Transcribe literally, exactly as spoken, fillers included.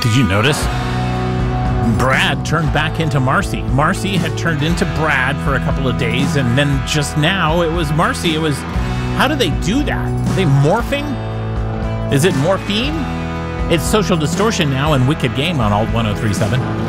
Did you notice? Brad turned back into Marcy. Marcy had turned into Brad for a couple of days, and then just now it was Marcy. It was, how do they do that? Are they morphing? Is it morphine? It's Social Distortion now and Wicked Game on Alt one oh three point seven.